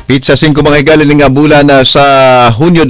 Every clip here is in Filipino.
Pizza 5 mga higaling nga bulan na sa Hunyo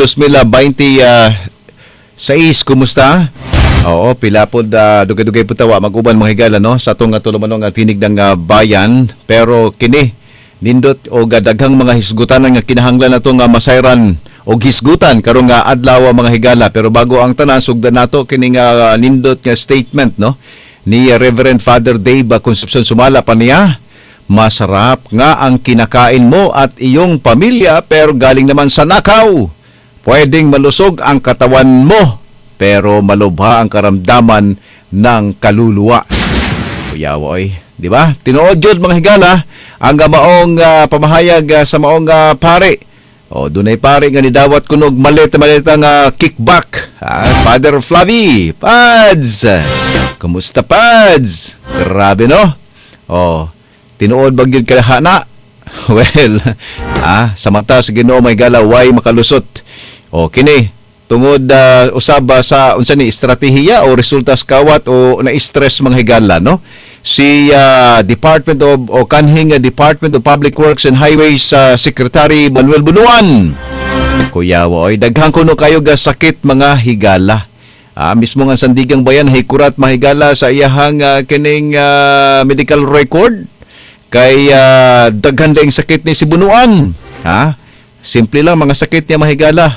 2026. Kumusta? Oo, pila po dugay-dugay po tawa mag-uban mga higala no sa atong tulumanon nga tinig ng bayan, pero kini nindot o daghang mga hisgutan nga kinahanglan nato nga masayran og hisgutan karong nga adlaw mga higala. Pero bago ang tanan sugdan nato kini nga nindot nga statement no ni Reverend Father Dave Concepcion Sumala pa niya. Masarap nga ang kinakain mo at iyong pamilya pero galing naman sa nakaw. Pwedeng malusog ang katawan mo pero malubha ang karamdaman ng kaluluwa. Kuya oy, di ba? Tinuod yun mga higala ang maong pamahayag sa maong pare. O dunay pare nga nidawat kunog maleta nga kickback. Father Flavi, Pads. Kumusta Pads? Grabe no? O tinuod bagyod kalahana. Well, sa mata sa Ginoo may gala way makalusot. O kini tungod usab sa unsa ni estratehiya o resulta sa kawat o na-stress mga higala no. Si Department of Department of Public Works and Highways Secretary Manuel Bunuan. Kuya oy daghang kuno kayo ga sakit mga higala. Mismo nga Sandigang Bayan hikurat mahigala sa iyahang kining medical record. Kay daghan daing sakit ni si Bunuan. Simple lang mga sakit niya mahigala.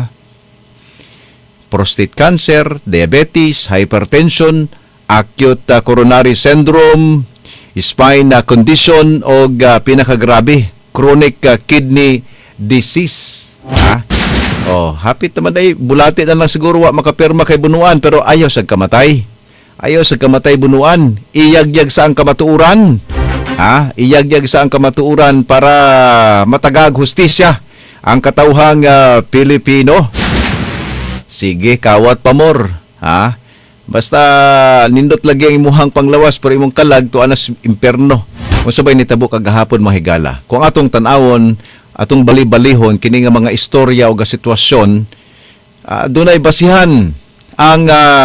Prostate cancer, diabetes, hypertension, acute coronary syndrome, spine condition o pinakagrabe, chronic kidney disease. Hapit naman ay bulati na lang siguro wa makapirma kay Bunuan pero ayaw sa kamatay. Ayaw sa kamatay Bunuan. Iyagyag sa ang kamatuuran. Iyagyag sa ang kamatuuran para matagag hustisya ang katawhang Pilipino. Sige, kawat pamor. Basta nindot lagi ang imuhang panglawas pero imong kalag to anas imperno. Kung sabay nitabo kagahapon mahigala. Kung atong tanawon, atong bali-balihon kini nga mga istorya o ga sitwasyon, dunay basihan ang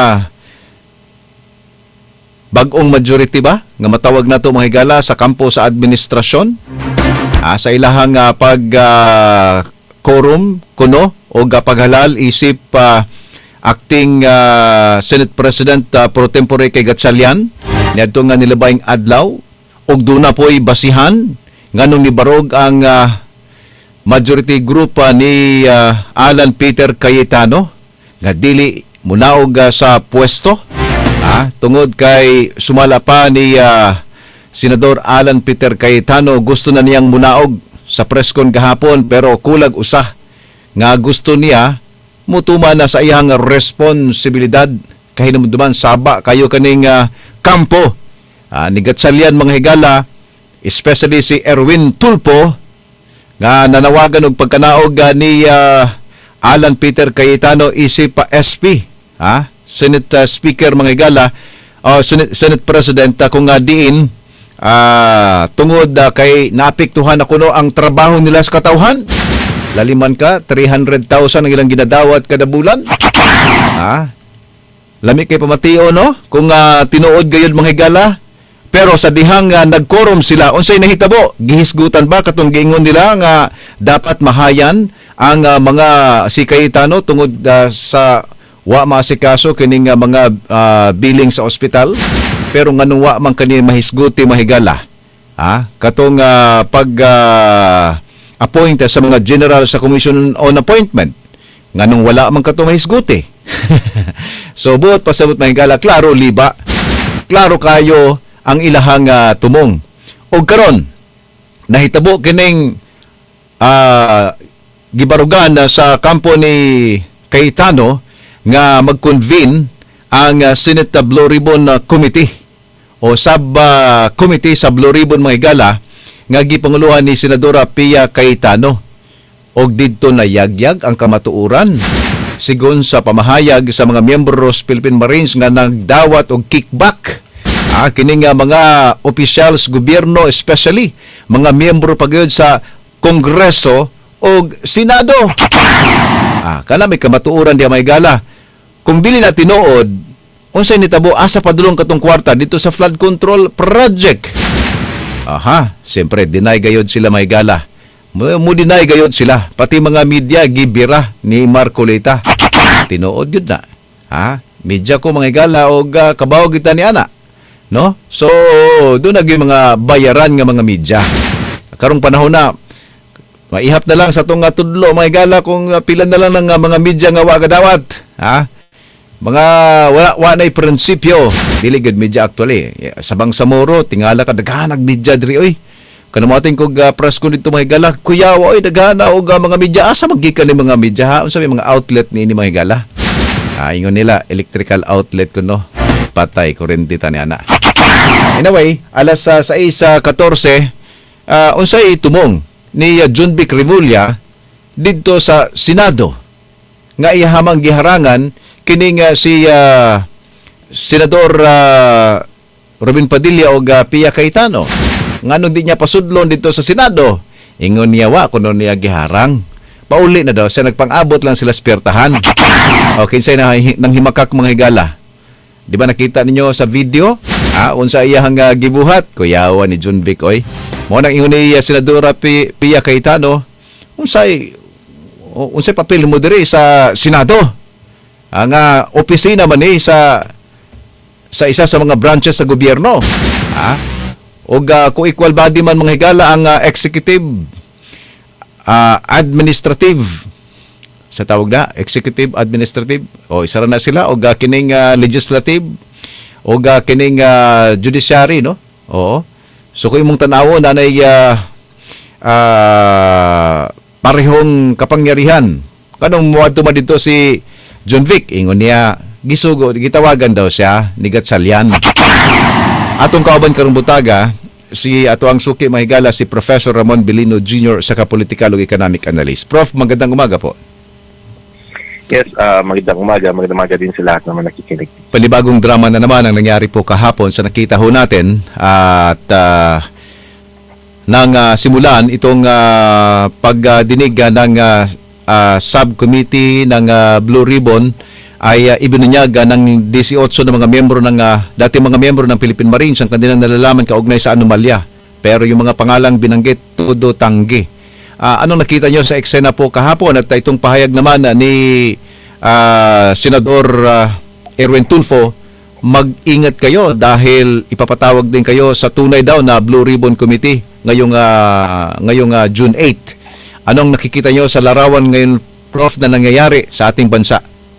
bag-ong majority ba nga matawag nato mga higala sa kampo sa administrasyon sa ilahang quorum kuno o paghalal isip acting Senate President pro tempore kay Gatchalian niadto nga nilabayng adlaw ug duna po'y basihan nganong nibarog ang majority group ni Alan Peter Cayetano nga dili munaog sa pwesto. Tungod kay sumala pa ni Senador Alan Peter Cayetano, gusto na niyang munaog sa preskon gahapon pero kulag usah nga gusto niya mutuma na sa iyang responsibilidad kahinumduman saba kayo kaning kampo ni Gatchalian mga higala, especially si Erwin Tulfo nga nanawagan og pagkanaog ni Alan Peter Cayetano isip SP, Senate Speaker mga higala, Senate President kung diin tungod kay naapektuhan na kuno ang trabaho nila sa katawhan. Laliman ka 300,000 ang ilang ginadawat kada bulan. Lami kay pamatio no kung tinuod gayud mga higala. Pero sa dihang nagkorum sila, unsay nahitabo? Gihisgutan ba katong giingon nila nga dapat mahayan ang mga si Cayetano tungod sa wa maasikaso kining mga billing sa ospital? Pero nganong wa man kani mahisguti mahigala. Katong appoint sa mga general sa Commission on Appointment. Nganong wala man katong mahisguti. So buot pasabot mahigala, klaro liba. Klaro kayo ang ilahang tumong. O karon nahitabo kining gibarugan sa kampo ni Cayetano nga mag-convene ang Senate Blue Ribbon Committee o sub-committee sa Blue Ribbon mga higala nga gipanguluhan ni Senadora Pia Cayetano. Og didto na yagyag ang kamatuuran sigon sa pamahayag sa mga miyembro sa Philippine Marines nga nagdawat og kickback. Kini nga mga officials gobyerno, especially mga miyembro pagyud sa Kongreso o Senado. Kana may kamatuuran diya may gala. Kung dili na tinuod, unsay nitabo asa padulong katong kwarta dito sa flood control project. Siyempre deny gayud sila may gala. Mudinay gayon sila. Pati mga media gibira ni Marcolita. Tinuod yun na. Ha? Media ko mga higala o kabawag kita ni ana. No? So, doon naging mga bayaran nga mga media. Karong panahon na, maihap na lang sa itong tudlo, mga higala, kung pilan na lang ng mga media nga wagadawat. Ha? Mga wala na'y prinsipyo. Dili good media actually. Sabang Samoro, tingala ka, daghanag media diri, oy. Kanamuating kog press ko dito mga higala, kuya, oy, daghana og mga media. Asa magikan ni mga media, ha? Unsa may mga outlet ni mga higala? Ingon nila, electrical outlet ko, no? Patay, kurente ta ni ana. Anyway, alas 6:14, unsay tumong ni John Vic Remulla dito sa Senado nga ihamang giharangan kining si Senador Robin Padilla o Pia Cayetano. Ngano di niya pasudlon dito sa Senado? Ingon niya wa kuno niya giharang. Pauli na daw siya, nagpang-abot lang sila spertahan. Okay, say nang himakak mga higala. Di ba nakita ninyo sa video? Unsa iyang gibuhat? Kuyawa ni John Vic, oy. Mo nang ingon ni Senadora Pia Cayetano, unsay papel mo diri sa Senado? Ang opisina man ni sa isa sa mga branches sa gobyerno. Og kung equal body man mga higala ang executive, administrative, sa tawag na, executive, administrative, o isa na sila, o kining legislative, o kining judiciary, no? Oo. So kung imong tanawo na parehong kapangyarihan. Kanong muadto man dito si John Vic, ingon niya, gitawagan daw siya ni Gatchalian. Atong kauban karong butaga, si ato ang suki mahigala si Professor Ramon Bilino Jr. sa Kapolitikal ug Economic Analyst. Prof, magandang umaga po. Yes, magandang umaga din sa lahat naman nakikinig. Panibagong drama na naman ang nangyari po kahapon sa nakita ho natin at nang simulan itong pagdinig ng subcommittee ng Blue Ribbon ay ibinunyag ng 18 na mga miyembro ng dating mga miyembro ng Philippine Marines ang kanilang nalalaman kaugnay sa anomalya. Pero yung mga pangalang binanggit, todo tanggi. Anong nakita nyo sa eksena po kahapon at itong pahayag naman ni Senador Erwin Tulfo, mag-ingat kayo dahil ipapatawag din kayo sa tunay daw na Blue Ribbon Committee ngayong June 8. Anong nakikita nyo sa larawan ngayon, Prof, na nangyayari sa ating bansa?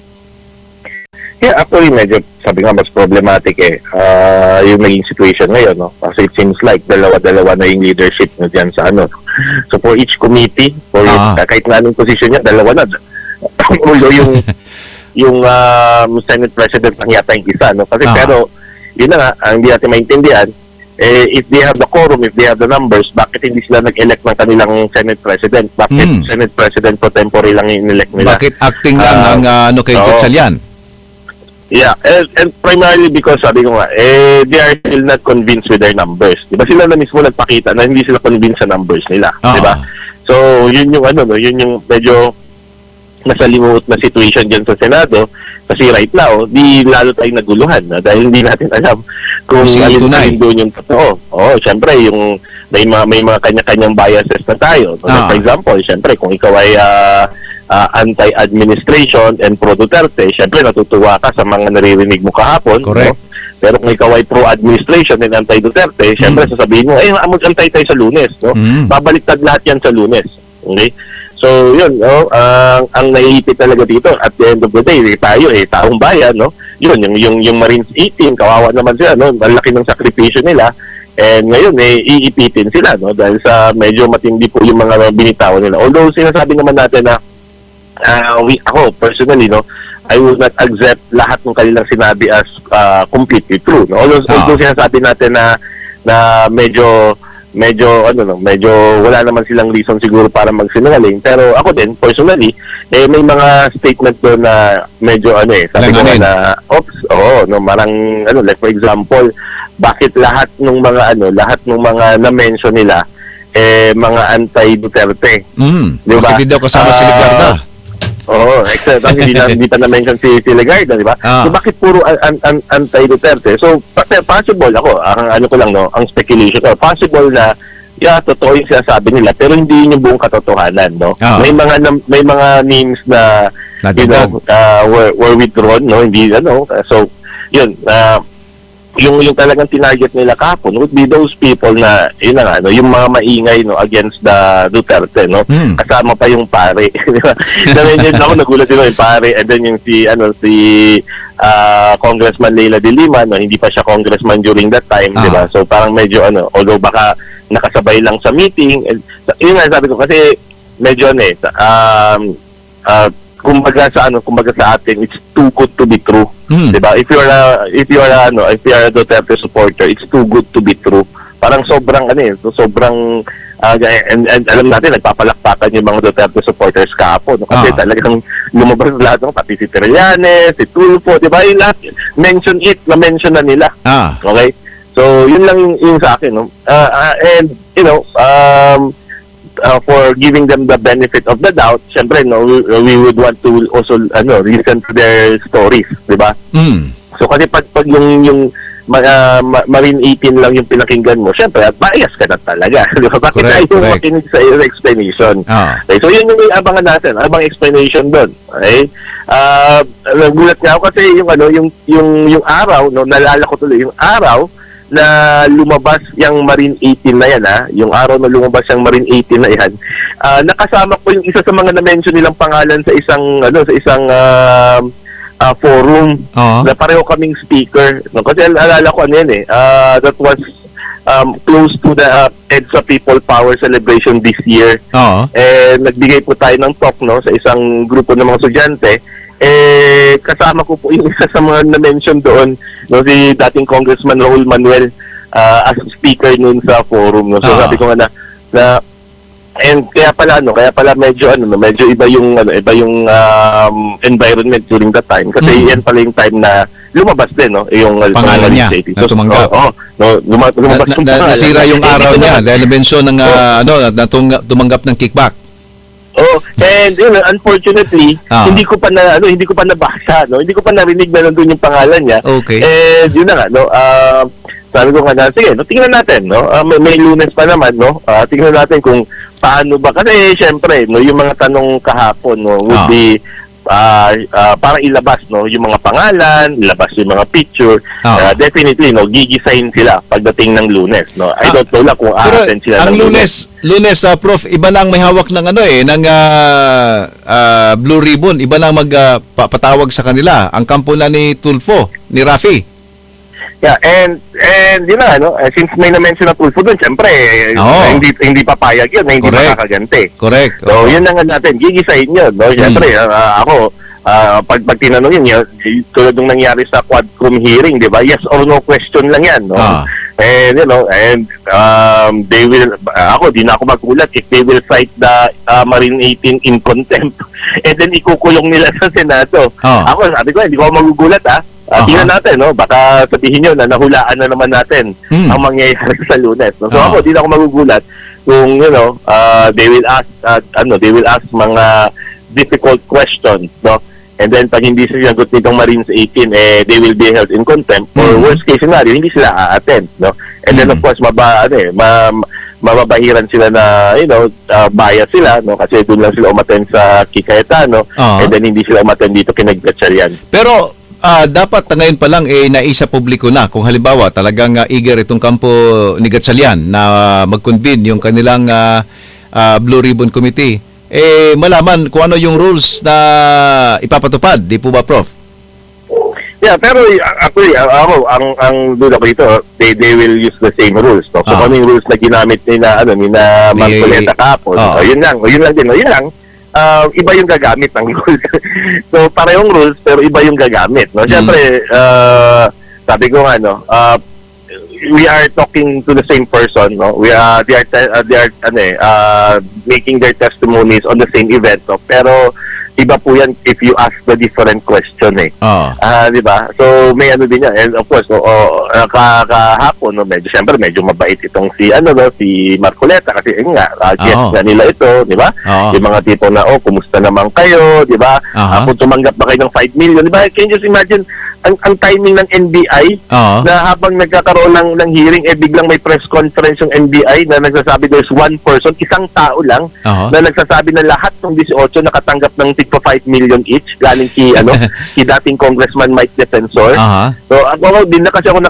Yeah, actually medyo sabi nga mas problematic yung naging situation ngayon, no? Kasi it seems like dalawa-dalawa na yung leadership nyo dyan sa ano. So for each committee, kahit na anong position niya, dalawa na. Although yung Senate President ang yata yung isa, no? Kasi pero yun na nga, ang hindi natin maintindihan, if they have the quorum, if they have the numbers, bakit hindi sila nag-elect ng kanilang Senate President? Bakit Senate President pro tempore lang in-elect nila? Bakit acting lang ang kay Gatchalian? Yeah, and primarily because sabi ko nga, they are still not convinced with their numbers. Diba sila na mismo nagpakita na hindi sila convinced sa numbers nila, diba? So, yun yung yun yung medyo nasa limuot na situation diyan sa Senado kasi right now, di lalo tayong naguluhan dahil hindi natin alam kung alin doon yung totoo. Syempre, yung may mga kanya-kanyang biases na tayo. For example, syempre, kung ikaw ay anti-administration and pro-Duterte, syempre natutuwa ka sa mga naririnig mo kahapon. Correct. No? Pero kung ikaw ay pro-administration and anti-Duterte, syempre sasabihin mo, mag-antay tayo sa Lunes. No? Babaliktad lahat yan sa Lunes. Okay? So, yun, no? Ang naiipit talaga dito, at the end of the day, tayo, taong bayan, no? Yun, yung Marines 18, kawawa naman sila, no? Ang laki ng sakripisyo nila. And ngayon, iipitin sila, no? Dahil sa medyo matindi po yung mga binitawan nila. Although, sinasabi naman natin na ako personally, no, I will not accept lahat ng kanilang sinabi as completely true, no? Although sinasabi natin na medyo wala naman silang reason siguro para magsinungaling, pero ako din personally may mga statement doon na medyo sabi ko na marang like for example, bakit lahat ng mga na-mention nila mga anti-Duterte. Diba? Bakit daw kasama si Legarda? Except hindi pa na-mention si Legarda, di ba? So bakit puro anti-Duterte? So possible ako, ang ko lang, no, ang speculation ko, possible na yeah, totoo yung sinasabi nila, pero hindi yun yung buong katotohanan, no? May mga names na you know, were withdrawn, no? Hindi so yun, yung talagang tinarget nila kahapon would be those people na yun na nga, no, yung mga maingay, no, against the Duterte, no, kasama pa yung pare. Yun ako nagulat din, yung pare, and then yung si Congressman Leila de Lima, no, hindi pa siya congressman during that time, di ba? So parang medyo although baka nakasabay lang sa meeting, yun nga sabi ko kasi medyo kumbaga sa atin, it's too good to be true. Diba? If you're a Duterte supporter, it's too good to be true. Parang sobrang sobrang and alam natin nagpapalakpakan yung mga Duterte supporters kahapon, no? Kasi talagang lumabas lahat, no? Pati si Trillanes, si Tulfo, diba? Yung lahat, na-mention na nila. Okay? So, yun lang yung sa akin, no? And for giving them the benefit of the doubt, syempre, no, we would want to also listen to their stories, di ba? So kasi pag yung Marine 18 lang yung pinakinggan mo, syempre bias ka na talaga, di ba? Bakit ayaw makinig sa explanation? Okay, so yun yung abangan natin, abang explanation doon. Okay? Nagulat nga ako kasi yung araw, no, nalala ko tuloy yung araw na lumabas yung Marine 18 na yan, yung araw na lumabas yung Marine 18 na yan, nakasama ko yung isa sa mga na-mention nilang pangalan sa isang forum na pareho kaming speaker, no? Kasi alala ko that was close to the EDSA People Power Celebration this year. Nagbigay po tayo ng talk, no, sa isang grupo ng mga estudyante. Kasama ko po yung isa sa mga na-mention doon, no, si dating Congressman Raul Manuel as speaker noon sa forum, no. So sabi ko nga na and kaya pala medyo iba yung environment during that time kasi yan pala yung time na lumabas din, no, yung pangalan niya na tumanggap. Lumabas yung pangalan. Nasira yung araw niya dahil na-mention ng tumanggap ng kickback. And unfortunately, hindi ko pa nabasa, no? Hindi ko pa narinig na nandun yung pangalan niya. Okay. And yun na nga, no? Sabi ko nga sige, no, tingnan natin, no? May Lunes pa naman, no? Tingnan natin kung paano ba, kasi syempre, no, yung mga tanong kahapon, no, would be para ilabas, no, yung mga pangalan, ilabas yung mga picture. Definitely, no, gigisahin sila pagdating ng Lunes, no. I don't know lang kung aaten sila ang ng Lunes, Prof, iba lang may hawak ng Blue Ribbon, iba lang magpapatawag sa kanila. Ang kampo na ni Tulfo, ni Rafi. Yeah, and yun na, no, since may na-mention na Tulfo doon, syempre, hindi papayag yun, hindi makakaganti. Correct. So, yun na nga natin, gigisahin yun, no? Syempre, ako, pag tinanong yun, tulad nung nangyari sa Quadcom hearing, di ba? Yes or no question lang yan, no? And, they will, di na ako magulat if they will cite the Marine 18 in contempt and then ikukulong nila sa Senado. Ako, sabi ko, hindi ko magugulat, tingnan natin, no? Baka sabihin nyo na nahulaan na naman natin ang mangyayari sa Lunes, no? So ako, di na ako magugulat kung, they will ask mga difficult questions, no? And then pag hindi sila sagot nitong Marines 18, they will be held in contempt or worst case scenario, hindi sila a-attend, no? And then of course, mababahiran sila na, bias sila, no? Kasi doon lang sila umattend sa Kikayetano, and then hindi sila umattend dito kay Gatchalian. Pero dapat ngayon pa lang naisa publiko na kung halimbawa talagang eager itong kampo ni Gatchalian na mag-convene yung kanilang Blue Ribbon Committee, malaman kung ano yung rules na ipapatupad, di po ba, Prof? Yeah, pero actually, ang duda ko dito, they will use the same rules, no? So, kung ano yung rules na ginamit ni Marcoleta kahapon, yun lang din, yun lang. Iba yung gagamit ng rules. So, parehong rules, pero iba yung gagamit, no? Siyempre, sabi ko nga, no, we are talking to the same person, no? They are making their testimonies on the same event, no? Pero iba po yan if you ask the different question, di ba? So may din yan, and of course, kahapon, no, medyo mabait itong si Marcoleta kasi guest na nila ito, di ba? Yung mga tipo na, kumusta naman kayo, di ba? Kung tumanggap ba kayo ng 5 million, di ba? Can you just imagine ang timing ng NBI Oo. na habang nagkakaroon ng hearing, biglang may press conference yung NBI na nagsasabi there's one person, isang tao lang, Oo. na nagsasabi na lahat ng 18 nakatanggap ng tigpa 5 million each galing si dating Congressman Mike Defensor. Aha. So ako din na kasi ako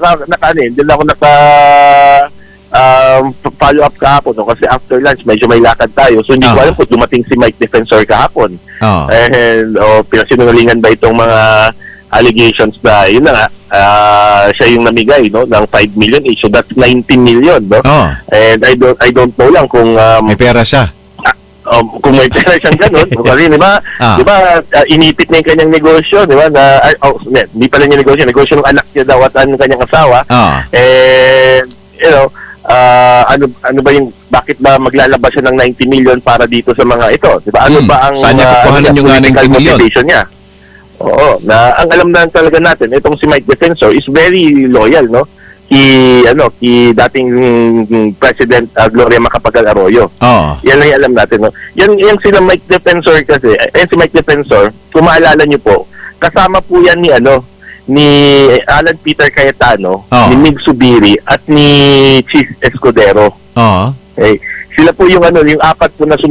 follow up kahapon, no? Kasi after lunch medyo may lakad tayo. So hindi ko alam kung dumating si Mike Defensor kahapon. Oo. And pinasinungalingan ba itong mga allegations na yun na nga, siya yung namigay, no, ng 5 million each. So that's 19 million, no? Oo. And I don't know lang kung May pera siya. kung may pera siyang ganun. Kasi di ba inipit na yung kanyang negosyo, di ba? Hindi pala niya negosyo ng anak niya daw at ang kanyang asawa. Oo. And ano ba yung bakit ba maglalabas siya ng 90 million para dito sa mga ito, di ba? Ano ba ang saan niya kukuhanan yung 90 million? motivation niya? Oo, na ang alam na talaga natin, itong si Mike Defensor is very loyal, no? Ki dating President Gloria Macapagal Arroyo. Oo. Yan lang yung alam natin, no? Yan sila Mike Defensor kasi, si Mike Defensor, kung maalala niyo po, kasama po yan ni Alan Peter Cayetano, ni Mig Subiri at ni Chief Escudero. Oo. Okay. Sila po yung yung apat po na